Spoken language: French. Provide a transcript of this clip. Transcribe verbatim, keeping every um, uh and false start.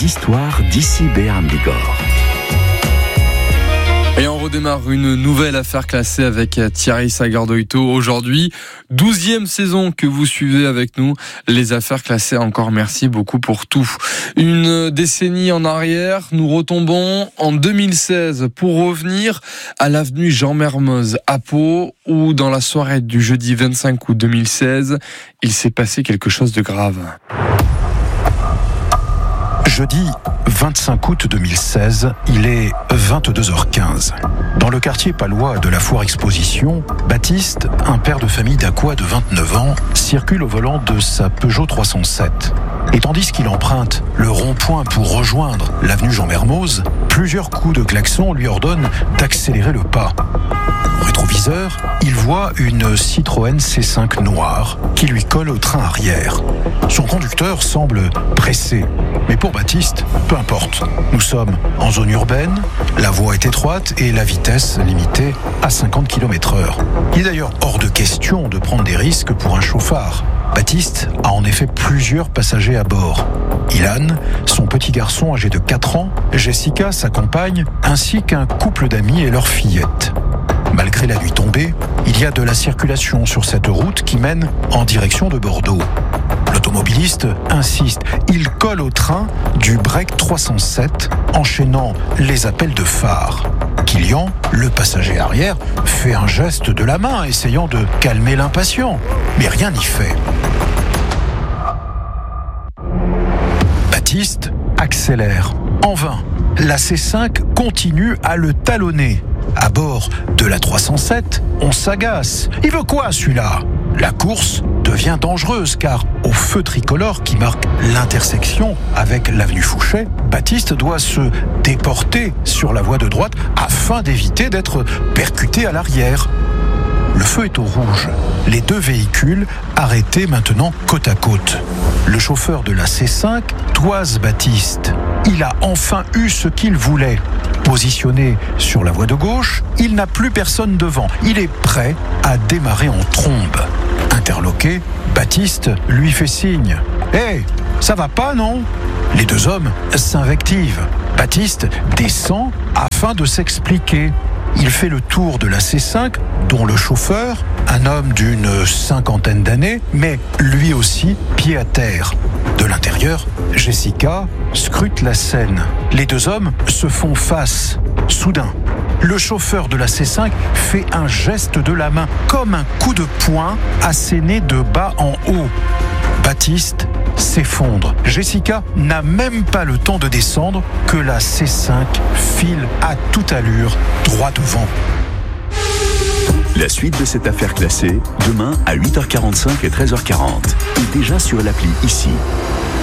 les histoires d'ici Béarn Bigorre. Et on redémarre une nouvelle affaire classée avec Thierry Sagardolito aujourd'hui. Douzième saison que vous suivez avec nous. Les affaires classées, encore merci beaucoup pour tout. Une décennie en arrière, nous retombons en deux mille seize pour revenir à l'avenue Jean Mermoz à Pau, où dans la soirée du jeudi vingt-cinq août deux mille seize, il s'est passé quelque chose de grave. Jeudi vingt-cinq août deux mille seize, il est vingt-deux heures quinze. Dans le quartier palois de la Foire Exposition, Baptiste, un père de famille d'Aqua de vingt-neuf ans, circule au volant de sa Peugeot trois cent sept. Et tandis qu'il emprunte le rond-point pour rejoindre l'avenue Jean Mermoz, plusieurs coups de klaxon lui ordonnent d'accélérer le pas. Au rétroviseur, il voit une Citroën C cinq noire qui lui colle au train arrière. Son conducteur semble pressé, mais pour Baptiste, peu importe. Nous sommes en zone urbaine, la voie est étroite et la vitesse limitée à cinquante kilomètres heure. Il est d'ailleurs hors de question de prendre des risques pour un chauffard. Baptiste a en effet plusieurs passagers à bord. Ilan, son petit garçon âgé de quatre ans, Jessica, sa compagne, ainsi qu'un couple d'amis et leur fillette. Malgré la nuit tombée, il y a de la circulation sur cette route qui mène en direction de Bordeaux. L'automobiliste insiste, il colle au train du break trois cent sept, enchaînant les appels de phare. Kilian, le passager arrière, fait un geste de la main, essayant de calmer l'impatient, mais rien n'y fait. Baptiste accélère, en vain. La C cinq continue à le talonner. À bord de la trois cent sept, on s'agace. Il veut quoi celui-là ? La course devient dangereuse car au feu tricolore qui marque l'intersection avec l'avenue Fouchet, Baptiste doit se déporter sur la voie de droite afin d'éviter d'être percuté à l'arrière. Le feu est au rouge. Les deux véhicules arrêtés maintenant côte à côte. Le chauffeur de la C cinq toise Baptiste. Il a enfin eu ce qu'il voulait. Positionné sur la voie de gauche, il n'a plus personne devant. Il est prêt à démarrer en trombe. Interloqué, Baptiste lui fait signe. « Hé, hey, ça va pas, non ?» Les deux hommes s'invectivent. Baptiste descend afin de s'expliquer. Il fait le tour de la C cinq, dont le chauffeur, un homme d'une cinquantaine d'années, met lui aussi pied à terre. De l'intérieur, Jessica scrute la scène. Les deux hommes se font face. Soudain, le chauffeur de la C cinq fait un geste de la main, comme un coup de poing asséné de bas en haut. Baptiste s'effondre. Jessica n'a même pas le temps de descendre que la C cinq file à toute allure droit devant. La suite de cette affaire classée, demain à huit heures quarante-cinq et treize heures quarante. Et déjà sur l'appli ici.